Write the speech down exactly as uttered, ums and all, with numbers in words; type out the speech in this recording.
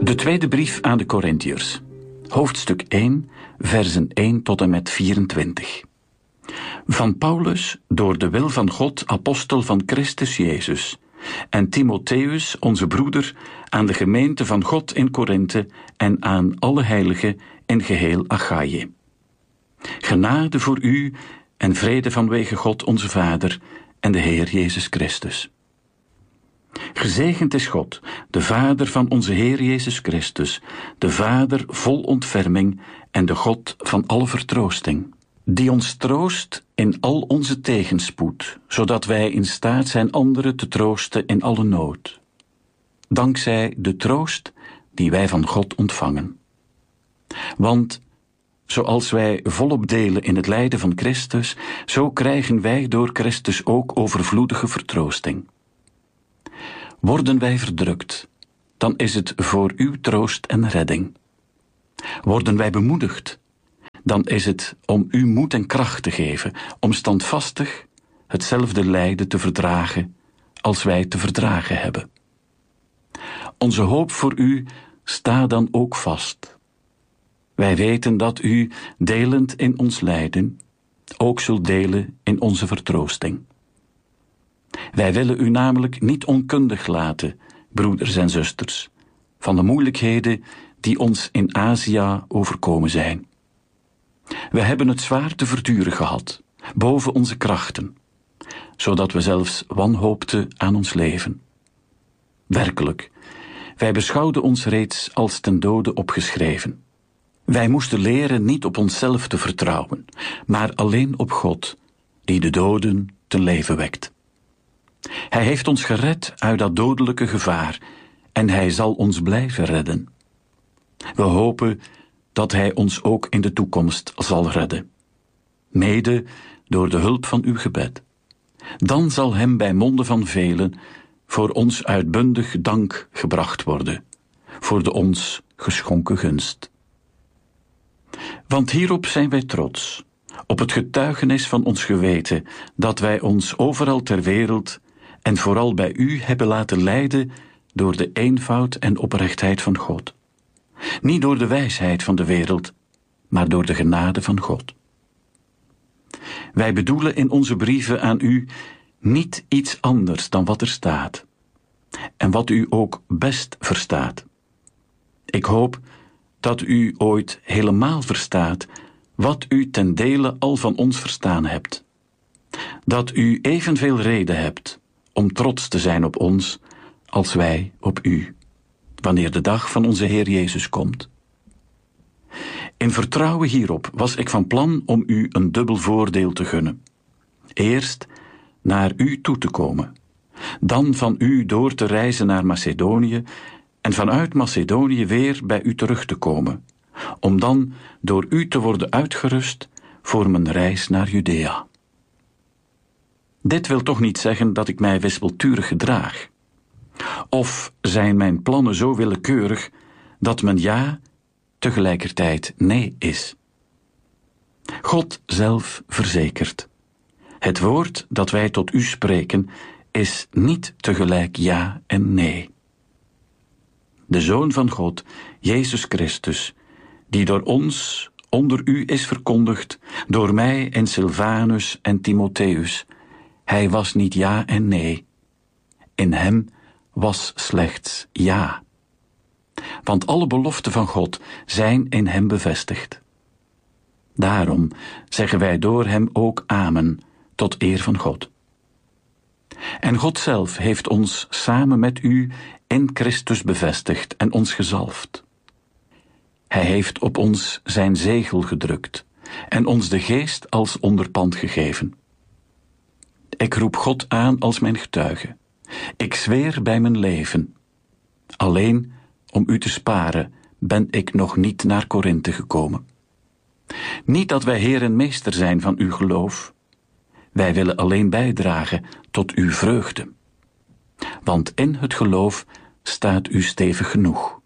De tweede brief aan de Korintiërs, hoofdstuk één, versen één tot en met vierentwintig. Van Paulus, door de wil van God, apostel van Christus Jezus, en Timotheus, onze broeder, aan de gemeente van God in Korinthe en aan alle heiligen in geheel Achaïe. Genade voor u en vrede vanwege God onze Vader en de Heer Jezus Christus. Gezegend is God, de Vader van onze Heer Jezus Christus, de Vader vol ontferming en de God van alle vertroosting, die ons troost in al onze tegenspoed, zodat wij in staat zijn anderen te troosten in alle nood, dankzij de troost die wij van God ontvangen. Want zoals wij volop delen in het lijden van Christus, zo krijgen wij door Christus ook overvloedige vertroosting. Worden wij verdrukt, dan is het voor uw troost en redding. Worden wij bemoedigd, dan is het om u moed en kracht te geven, om standvastig hetzelfde lijden te verdragen als wij te verdragen hebben. Onze hoop voor u staat dan ook vast. Wij weten dat u, delend in ons lijden, ook zult delen in onze vertroosting. Wij willen u namelijk niet onkundig laten, broeders en zusters, van de moeilijkheden die ons in Azië overkomen zijn. We hebben het zwaar te verduren gehad, boven onze krachten, zodat we zelfs wanhoopten aan ons leven. Werkelijk, wij beschouwden ons reeds als ten dode opgeschreven. Wij moesten leren niet op onszelf te vertrouwen, maar alleen op God, die de doden ten leven wekt. Hij heeft ons gered uit dat dodelijke gevaar en hij zal ons blijven redden. We hopen dat hij ons ook in de toekomst zal redden, mede door de hulp van uw gebed. Dan zal hem bij monden van velen voor ons uitbundig dank gebracht worden, voor de ons geschonken gunst. Want hierop zijn wij trots, op het getuigenis van ons geweten, dat wij ons overal ter wereld en vooral bij u hebben laten leiden door de eenvoud en oprechtheid van God. Niet door de wijsheid van de wereld, maar door de genade van God. Wij bedoelen in onze brieven aan u niet iets anders dan wat er staat, en wat u ook best verstaat. Ik hoop dat u ooit helemaal verstaat wat u ten dele al van ons verstaan hebt. Dat u evenveel reden hebt om trots te zijn op ons als wij op u, wanneer de dag van onze Heer Jezus komt. In vertrouwen hierop was ik van plan om u een dubbel voordeel te gunnen. Eerst naar u toe te komen, dan van u door te reizen naar Macedonië en vanuit Macedonië weer bij u terug te komen, om dan door u te worden uitgerust voor mijn reis naar Judea. Dit wil toch niet zeggen dat ik mij wispelturig gedraag. Of zijn mijn plannen zo willekeurig dat mijn ja tegelijkertijd nee is. God zelf verzekert: het woord dat wij tot u spreken is niet tegelijk ja en nee. De Zoon van God, Jezus Christus, die door ons onder u is verkondigd, door mij en Silvanus en Timotheus, hij was niet ja en nee. In hem was slechts ja. Want alle beloften van God zijn in hem bevestigd. Daarom zeggen wij door hem ook amen, tot eer van God. En God zelf heeft ons samen met u in Christus bevestigd en ons gezalfd. Hij heeft op ons zijn zegel gedrukt en ons de geest als onderpand gegeven. Ik roep God aan als mijn getuige. Ik zweer bij mijn leven. Alleen om u te sparen ben ik nog niet naar Korinthe gekomen. Niet dat wij Heer en Meester zijn van uw geloof. Wij willen alleen bijdragen tot uw vreugde. Want in het geloof staat u stevig genoeg.